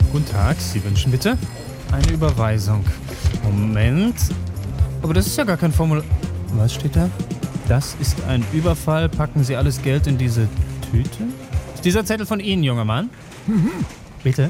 Guten Tag, Sie wünschen bitte eine Überweisung. Moment. Aber das ist ja gar kein Formular. Was steht da? Das ist ein Überfall. Packen Sie alles Geld in diese Tüte? Ist dieser Zettel von Ihnen, junger Mann? Bitte?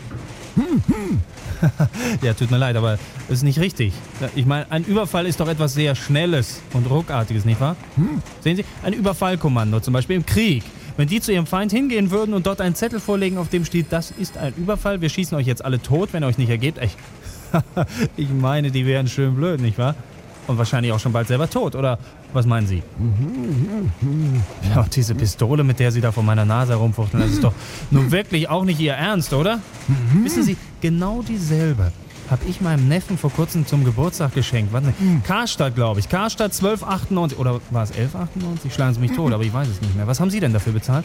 Ja, tut mir leid, aber das ist nicht richtig. Ich meine, ein Überfall ist doch etwas sehr Schnelles und Ruckartiges, nicht wahr? Sehen Sie, ein Überfallkommando, zum Beispiel im Krieg. Wenn die zu ihrem Feind hingehen würden und dort einen Zettel vorlegen, auf dem steht, das ist ein Überfall, wir schießen euch jetzt alle tot, wenn ihr euch nicht ergebt. Ich meine, die wären schön blöd, nicht wahr? Und wahrscheinlich auch schon bald selber tot, oder was meinen Sie? Ja, und diese Pistole, mit der Sie da vor meiner Nase herumfuchteln, das ist doch nun wirklich auch nicht Ihr Ernst, oder? Wissen Sie, genau dieselbe habe ich meinem Neffen vor kurzem zum Geburtstag geschenkt. Warten Sie, Karstadt, glaube ich. Karstadt 12,98. Oder war es 11,98? Schlagen Sie mich tot, aber ich weiß es nicht mehr. Was haben Sie denn dafür bezahlt?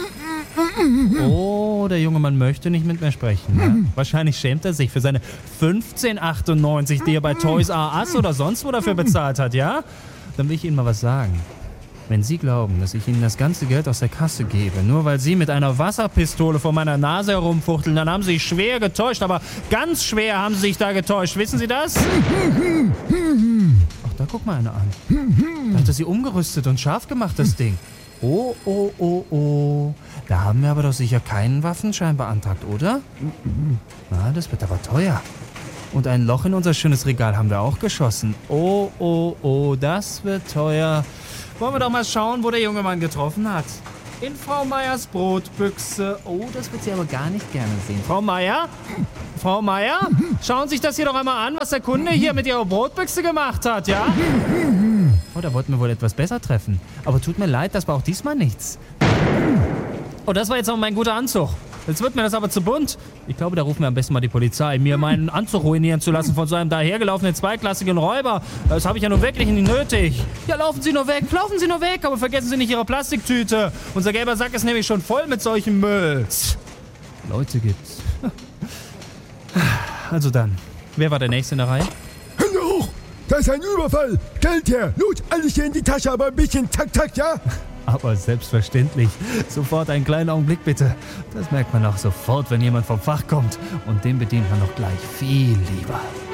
Oh, der junge Mann möchte nicht mit mir sprechen. Ja? Wahrscheinlich schämt er sich für seine 15,98, die er bei Toys R Us oder sonst wo dafür bezahlt hat, ja? Dann will ich Ihnen mal was sagen. Wenn Sie glauben, dass ich Ihnen das ganze Geld aus der Kasse gebe, nur weil Sie mit einer Wasserpistole vor meiner Nase herumfuchteln, dann haben Sie sich schwer getäuscht, aber ganz schwer haben Sie sich da getäuscht. Wissen Sie das? Ach, da guck mal einer an. Da hat er Sie umgerüstet und scharf gemacht, das Ding. Oh, oh, oh, oh. Da haben wir aber doch sicher keinen Waffenschein beantragt, oder? Na, das wird aber teuer. Und ein Loch in unser schönes Regal haben wir auch geschossen. Oh, oh, oh, das wird teuer. Wollen wir doch mal schauen, wo der junge Mann getroffen hat. In Frau Meyers Brotbüchse. Oh, das wird sie aber gar nicht gerne sehen. Frau Meyer? Frau Meyer? Schauen Sie sich das hier doch einmal an, was der Kunde hier mit Ihrer Brotbüchse gemacht hat, ja? Oh, da wollten wir wohl etwas besser treffen. Aber tut mir leid, das war auch diesmal nichts. Oh, das war jetzt auch mein guter Anzug. Jetzt wird mir das aber zu bunt. Ich glaube, da rufen wir am besten mal die Polizei, mir meinen Anzug ruinieren zu lassen von so einem dahergelaufenen zweiklassigen Räuber. Das habe ich ja nun wirklich nicht nötig. Ja, laufen Sie nur weg, aber vergessen Sie nicht Ihre Plastiktüte. Unser gelber Sack ist nämlich schon voll mit solchen Mülls. Leute gibt's. Also dann, wer war der Nächste in der Reihe? Hände hoch! Da ist ein Überfall! Geld her! Los, alles hier in die Tasche, aber ein bisschen zack, zack, ja? Aber selbstverständlich. Sofort einen kleinen Augenblick bitte. Das merkt man auch sofort, wenn jemand vom Fach kommt. Und den bedient man doch gleich viel lieber.